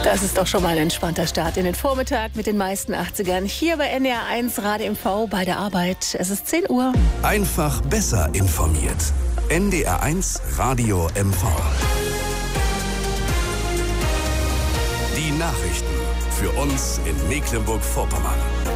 Das ist doch schon mal ein entspannter Start in den Vormittag mit den meisten 80ern. Hier bei NDR 1 Radio MV bei der Arbeit. Es ist 10 Uhr. Einfach besser informiert. NDR 1 Radio MV. Die Nachrichten für uns in Mecklenburg-Vorpommern.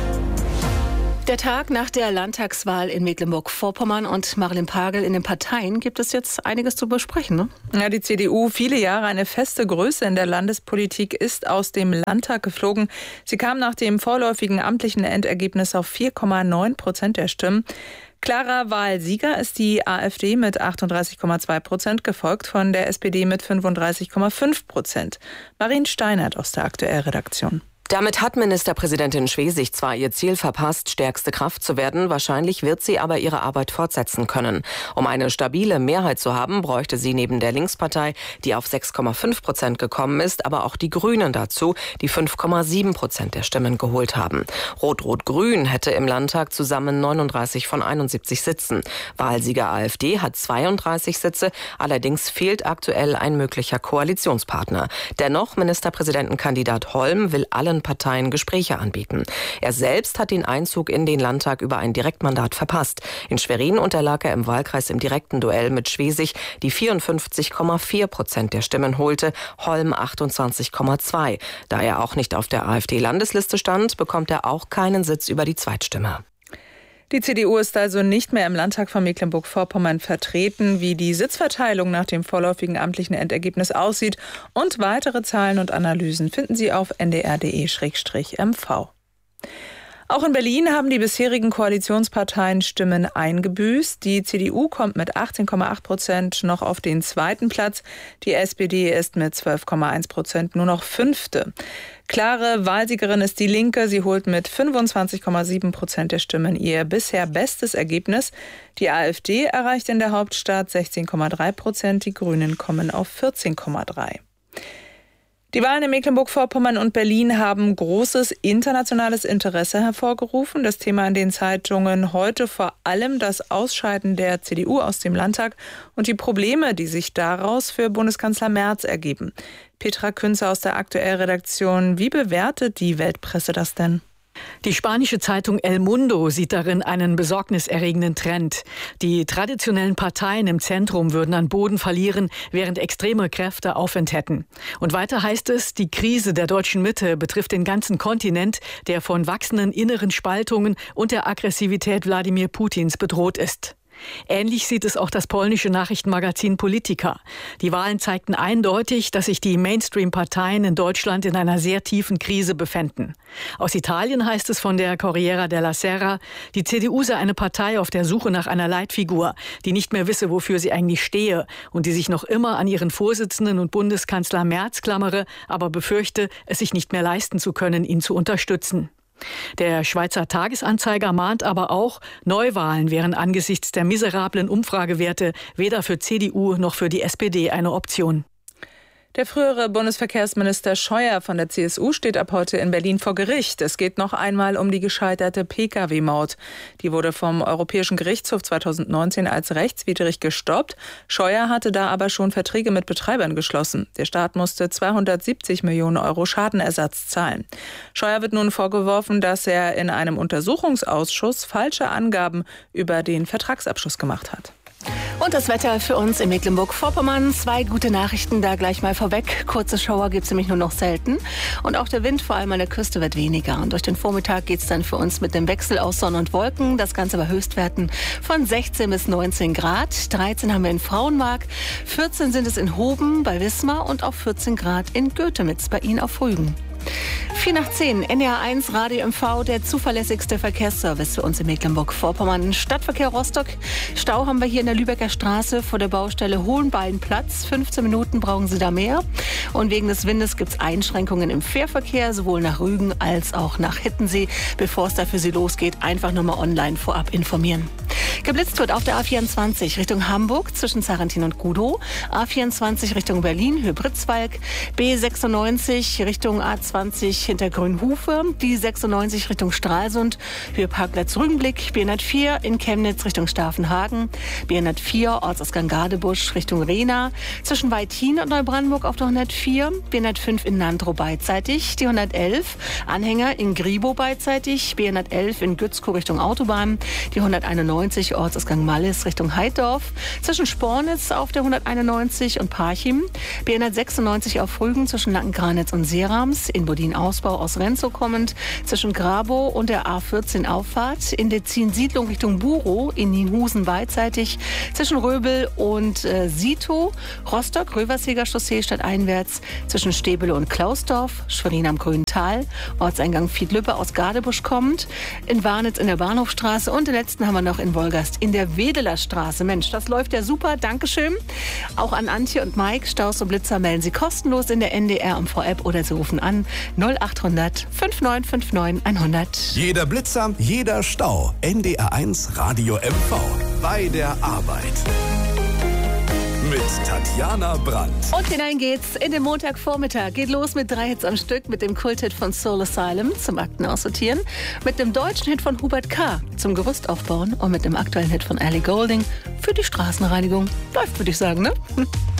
Der Tag nach der Landtagswahl in Mecklenburg-Vorpommern und Marilyn Pagel in den Parteien gibt es jetzt einiges zu besprechen, ne? Ja, die CDU, viele Jahre eine feste Größe in der Landespolitik, ist aus dem Landtag geflogen. Sie kam nach dem vorläufigen amtlichen Endergebnis auf 4,9% der Stimmen. Klarer Wahlsieger ist die AfD mit 38,2%, gefolgt von der SPD mit 35,5%. Marien Steinert aus der Aktuellredaktion. Damit hat Ministerpräsidentin Schwesig zwar ihr Ziel verpasst, stärkste Kraft zu werden, wahrscheinlich wird sie aber ihre Arbeit fortsetzen können. Um eine stabile Mehrheit zu haben, bräuchte sie neben der Linkspartei, die auf 6,5% gekommen ist, aber auch die Grünen dazu, die 5,7% der Stimmen geholt haben. Rot-Rot-Grün hätte im Landtag zusammen 39 von 71 Sitzen. Wahlsieger AfD hat 32 Sitze, allerdings fehlt aktuell ein möglicher Koalitionspartner. Dennoch, Ministerpräsidentenkandidat Holm will allen Parteien Gespräche anbieten. Er selbst hat den Einzug in den Landtag über ein Direktmandat verpasst. In Schwerin unterlag er im Wahlkreis im direkten Duell mit Schwesig, die 54,4% der Stimmen holte, Holm 28,2. Da er auch nicht auf der AfD-Landesliste stand, bekommt er auch keinen Sitz über die Zweitstimme. Die CDU ist also nicht mehr im Landtag von Mecklenburg-Vorpommern vertreten. Wie die Sitzverteilung nach dem vorläufigen amtlichen Endergebnis aussieht und weitere Zahlen und Analysen finden Sie auf ndr.de/mv. Auch in Berlin haben die bisherigen Koalitionsparteien Stimmen eingebüßt. Die CDU kommt mit 18,8% noch auf den zweiten Platz. Die SPD ist mit 12,1% nur noch fünfte. Klare Wahlsiegerin ist die Linke. Sie holt mit 25,7% der Stimmen ihr bisher bestes Ergebnis. Die AfD erreicht in der Hauptstadt 16,3%. Die Grünen kommen auf 14,3%. Die Wahlen in Mecklenburg-Vorpommern und Berlin haben großes internationales Interesse hervorgerufen. Das Thema in den Zeitungen heute vor allem das Ausscheiden der CDU aus dem Landtag und die Probleme, die sich daraus für Bundeskanzler Merz ergeben. Petra Künzer aus der Aktuellredaktion. Wie bewertet die Weltpresse das denn? Die spanische Zeitung El Mundo sieht darin einen besorgniserregenden Trend. Die traditionellen Parteien im Zentrum würden an Boden verlieren, während extreme Kräfte Aufwind hätten. Und weiter heißt es, die Krise der deutschen Mitte betrifft den ganzen Kontinent, der von wachsenden inneren Spaltungen und der Aggressivität Wladimir Putins bedroht ist. Ähnlich sieht es auch das polnische Nachrichtenmagazin Politica. Die Wahlen zeigten eindeutig, dass sich die Mainstream-Parteien in Deutschland in einer sehr tiefen Krise befänden. Aus Italien heißt es von der Corriere della Sera, die CDU sei eine Partei auf der Suche nach einer Leitfigur, die nicht mehr wisse, wofür sie eigentlich stehe und die sich noch immer an ihren Vorsitzenden und Bundeskanzler Merz klammere, aber befürchte, es sich nicht mehr leisten zu können, ihn zu unterstützen. Der Schweizer Tagesanzeiger mahnt aber auch, Neuwahlen wären angesichts der miserablen Umfragewerte weder für CDU noch für die SPD eine Option. Der frühere Bundesverkehrsminister Scheuer von der CSU steht ab heute in Berlin vor Gericht. Es geht noch einmal um die gescheiterte Pkw-Maut. Die wurde vom Europäischen Gerichtshof 2019 als rechtswidrig gestoppt. Scheuer hatte da aber schon Verträge mit Betreibern geschlossen. Der Staat musste 270 Millionen Euro Schadenersatz zahlen. Scheuer wird nun vorgeworfen, dass er in einem Untersuchungsausschuss falsche Angaben über den Vertragsabschluss gemacht hat. Und das Wetter für uns in Mecklenburg-Vorpommern. 2 gute Nachrichten da gleich mal vorweg. Kurze Schauer gibt es nämlich nur noch selten. Und auch der Wind, vor allem an der Küste, wird weniger. Und durch den Vormittag geht es dann für uns mit dem Wechsel aus Sonne und Wolken. Das Ganze bei Höchstwerten von 16 bis 19 Grad. 13 haben wir in Frauenmark, 14 sind es in Hoben bei Wismar und auch 14 Grad in Götemitz bei Ihnen auf Rügen. 4 nach 10, NDR 1 Radio MV, der zuverlässigste Verkehrsservice für uns in Mecklenburg-Vorpommern. Stadtverkehr Rostock, Stau haben wir hier in der Lübecker Straße vor der Baustelle Hohenballenplatz. 15 Minuten brauchen Sie da mehr. Und wegen des Windes gibt es Einschränkungen im Fährverkehr, sowohl nach Rügen als auch nach Hittensee. Bevor es da für Sie losgeht, einfach nochmal online vorab informieren. Geblitzt wird auf der A24 Richtung Hamburg zwischen Sarrentin und Gudow, A24 Richtung Berlin, Höhe Britzwalk, B96 Richtung A20 hinter Grünhufe, die 96 Richtung Stralsund, Höhe Parkplatz Rügenblick, B104 in Chemnitz Richtung Stavenhagen, B104 Ortsausgang Gadebusch Richtung Rehna, zwischen Weithin und Neubrandenburg auf der 104, B105 in Nandrow beidseitig, die 111 Anhänger in Gribow beidseitig, B111 in Gützkow Richtung Autobahn, die 191 Ortsausgang Mallis Richtung Heiddorf, zwischen Spornitz auf der 191 und Parchim, B196 auf Rügen zwischen Lackengranitz und Seerams, in Bodin-Ausbau aus Renzow kommend, zwischen Grabow und der A14 Auffahrt, in der Siedlung Richtung Burow, in Nienhusen beidseitig, zwischen Röbel und Sito, Rostock, Röverseger Chaussee stadteinwärts, zwischen Stäbele und Klausdorf, Schwerin am Grünen Tal, Ortseingang Fiedlübbe aus Gadebusch kommend, in Warnitz in der Bahnhofstraße und den letzten haben wir noch in Wolgast in der Wedeler Straße. Mensch, das läuft ja super, Dankeschön. Auch an Antje und Mike, Staus und Blitzer melden Sie kostenlos in der NDR MV-App oder Sie rufen an 0800 5959 100. Jeder Blitzer, jeder Stau. NDR1 Radio MV. Bei der Arbeit. Mit Tatjana Brandt. Und hinein geht's in den Montagvormittag. Geht los mit 3 Hits am Stück, mit dem Kulthit von Soul Asylum zum Akten aussortieren, mit dem deutschen Hit von Hubert K. zum Gerüst aufbauen und mit dem aktuellen Hit von Ellie Goulding für die Straßenreinigung. Läuft, würde ich sagen, ne?